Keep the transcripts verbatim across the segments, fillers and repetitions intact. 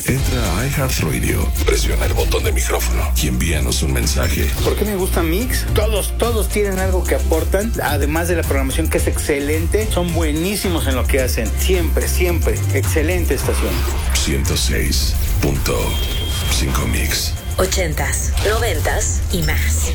Entra a iHeartRadio, presiona el botón de micrófono y envíanos un mensaje. ¿Por qué me gusta Mix? Todos, todos tienen algo que aportan, además de la programación que es excelente. Son buenísimos en lo que hacen. Siempre, siempre. Excelente estación. ciento seis punto cinco Mix. Ochentas, noventas y más.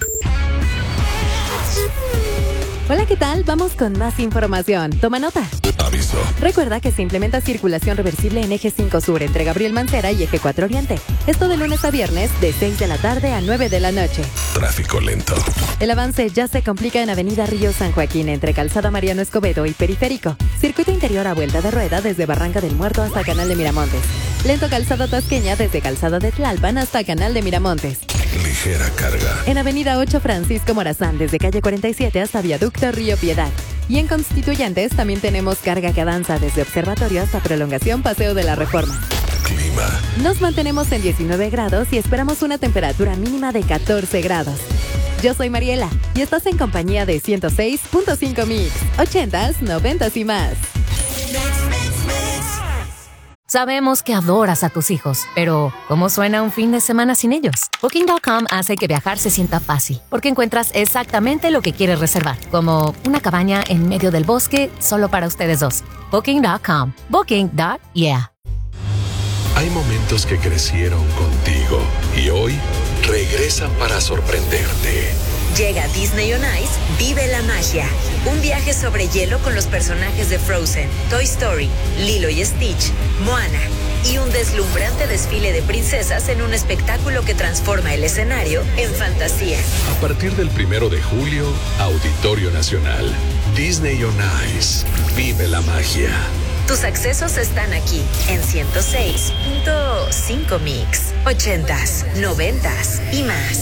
Hola, ¿qué tal? Vamos con más información. Toma nota. Aviso. Recuerda que se implementa circulación reversible en Eje cinco Sur entre Gabriel Mancera y Eje cuatro Oriente. Esto de lunes a viernes de seis de la tarde a nueve de la noche. Tráfico lento. El avance ya se complica en Avenida Río San Joaquín entre Calzada Mariano Escobedo y Periférico. Circuito interior a vuelta de rueda desde Barranca del Muerto hasta Canal de Miramontes. Lento Calzada Tasqueña desde Calzada de Tlalpan hasta Canal de Miramontes. Ligera carga. En Avenida ocho Francisco Morazán desde Calle cuarenta y siete hasta Viaducto Río Piedad. Y en Constituyentes también tenemos carga que avanza desde Observatorio hasta Prolongación Paseo de la Reforma. Clima. Nos mantenemos en diecinueve grados y esperamos una temperatura mínima de catorce grados. Yo soy Mariela y estás en compañía de ciento seis punto cinco Mix, ochentas, noventas y más. Sabemos que adoras a tus hijos, pero ¿cómo suena un fin de semana sin ellos? Booking punto com hace que viajar se sienta fácil, porque encuentras exactamente lo que quieres reservar, como una cabaña en medio del bosque solo para ustedes dos. Booking punto com. Booking. Yeah. Hay momentos que crecieron contigo y hoy regresan para sorprenderte. Llega Disney on Ice, vive la magia. Un viaje sobre hielo con los personajes de Frozen, Toy Story, Lilo y Stitch, Moana y un deslumbrante desfile de princesas en un espectáculo que transforma el escenario en fantasía. A partir del primero de julio, Auditorio Nacional. Disney on Ice, vive la magia. Tus accesos están aquí en ciento seis punto cinco Mix, ochentas, noventas y más.